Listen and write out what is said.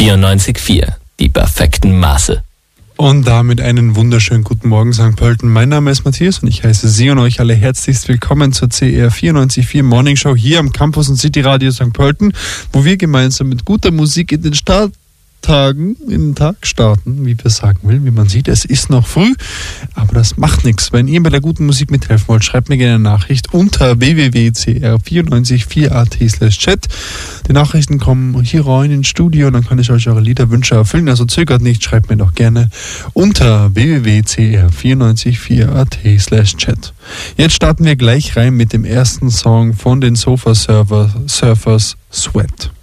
94.4. Die perfekten Maße. Und damit einen wunderschönen guten Morgen, St. Pölten. Mein Name ist Matthias und ich heiße Sie und euch alle herzlichst willkommen zur CR 94.4 Morning Show hier am Campus und City Radio St. Pölten, wo wir gemeinsam mit guter Musik in den Tag starten, wie wir sagen will. Wie man sieht, es ist noch früh, aber das macht nichts. Wenn ihr bei der guten Musik mithelfen wollt, schreibt mir gerne eine Nachricht unter www.cr94.4at/chat. Die Nachrichten kommen hier rein ins Studio und dann kann ich euch eure Liederwünsche erfüllen. Also zögert nicht, schreibt mir doch gerne unter www.cr94.4at/chat. Jetzt starten wir gleich rein mit dem ersten Song von den Sofa Surfers, Sweat.